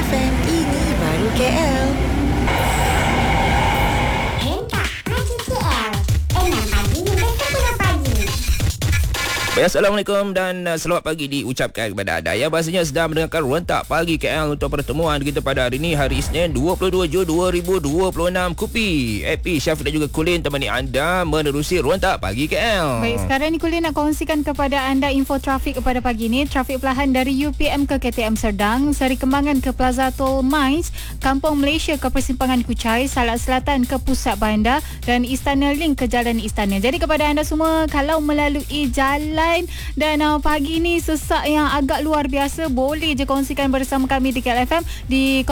FM, ini baru KL. Baik, Assalamualaikum dan selamat pagi diucapkan kepada anda yang bahasanya sedang mendengarkan Rentak Pagi KL untuk pertemuan kita pada hari ini, hari Isnin 22 Jun 2026. Kupi, Epi, Syafiq dan juga Kulin temani anda menerusi Rentak Pagi KL. Baik, sekarang ni Kulin nak kongsikan kepada anda info trafik kepada pagi ni. Trafik perlahan dari UPM ke KTM Serdang, Seri Kembangan ke Plaza Tol Mines, Kampung Malaysia ke Persimpangan Kuchai, Salak Selatan ke Pusat Bandar dan Istana Link ke Jalan Istana. Jadi kepada anda semua, kalau melalui jalan dan pagi ni sesak yang agak luar biasa, boleh je kongsikan bersama kami di KLFM di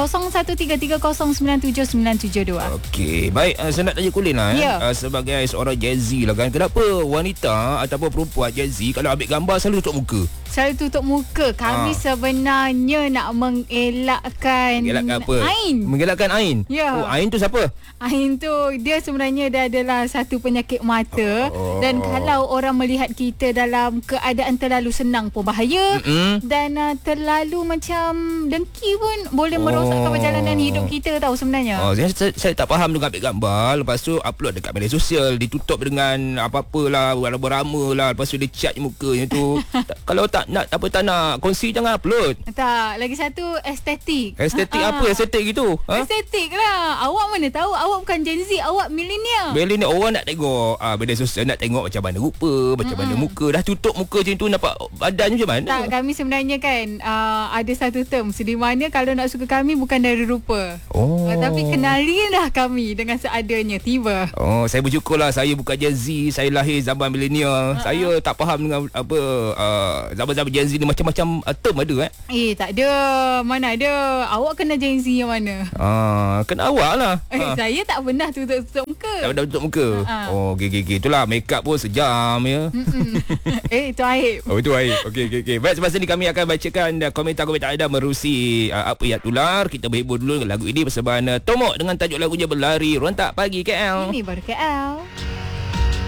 0133097972. Okey, baik, saya nak tanya Kulin lah sebagai seorang Gen Z lah kan, kenapa wanita ataupun perempuan Gen Z kalau ambil gambar selalu tutup muka? Selalu tutup muka. Kami sebenarnya nak mengelakkan apa? Ain. Mengelakkan Ain? Ya. Oh, Ain tu siapa? Ain tu dia sebenarnya dia adalah satu penyakit mata. Dan kalau orang melihat kita dalam keadaan terlalu senang pun bahaya. Dan terlalu macam dengki pun boleh merosakkan perjalanan hidup kita tahu sebenarnya. Saya tak faham dengan ambil gambar, lepas tu upload dekat media sosial, ditutup dengan apa-apalah, berama lah, lepas tu dia cat mukanya tu. Kalau tak nak kongsi, jangan upload. Tak, lagi satu estetik. Estetik apa estetik gitu? Estetik lah. Awak mana tahu, awak bukan Gen Z, awak milenial. Milenial, orang nak tengok media sosial, nak tengok macam mana rupa, macam mana muka. Dah tutup muka macam tu, nampak badan macam mana? Tak, kami sebenarnya kan ada satu term di mana kalau nak suka kami bukan dari rupa. Tapi kenalilah kami dengan seadanya. Tiba. Saya bersyukur lah, saya bukan Gen Z, saya lahir zaman milenial. Saya tak faham dengan apa zaman Gen Z ni, macam-macam term ada tak ada. Mana ada. Awak kena Gen Z yang mana? Kena awak lah. Saya tak pernah tutup muka. Tak pernah tutup muka. Okay. Itulah, make up pun sejam ya. Itu aib. Itu aib. Okay. Baik, semasa ni kami akan bacakan komentar-komentar anda merusi apa yang tular. Kita berhibur dulu dengan lagu ini persembahan Tomok dengan tajuk lagunya Berlari. Rentak Pagi KL. Ini baru KL.